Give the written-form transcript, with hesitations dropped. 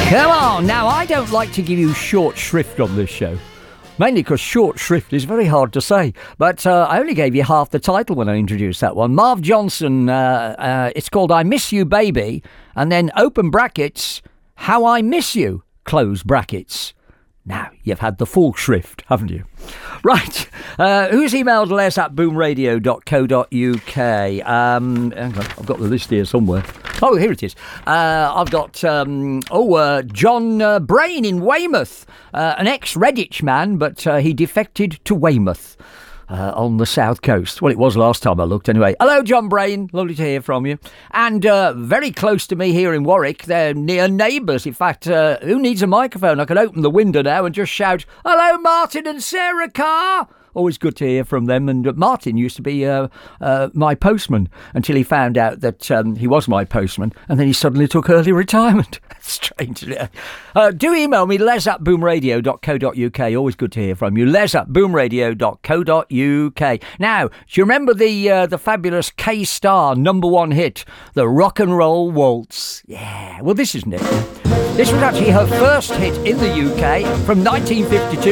Come on, now I don't like to give you short shrift on this show. Mainly because short shrift is very hard to say. But I only gave you half the title when I introduced that one. Marv Johnson, it's called I Miss You Baby, and then open brackets, How I Miss You, close brackets. Now, you've had the full shrift, haven't you? Right. Who's emailed les@boomradio.co.uk? Hang on, I've got the list here somewhere. Oh, here it is. I've got, John Brain in Weymouth. An ex-Redditch man, but he defected to Weymouth. On the south coast. Well, it was last time I looked anyway. Hello, John Brain. Lovely to hear from you. And very close to me here in Warwick. They're near neighbours. In fact, who needs a microphone? I can open the window now and just shout, hello, Martin and Sarah Carr. Always good to hear from them. And Martin used to be my postman until he found out that he was my postman, and then he suddenly took early retirement. Strange, isn't it? Do email me, les@boomradio.co.uk. Always good to hear from you. les@boomradio.co.uk. Now, do you remember the fabulous K-Star #1 hit, the Rock and Roll Waltz? Yeah, well, this isn't it. This was actually her first hit in the UK from 1952.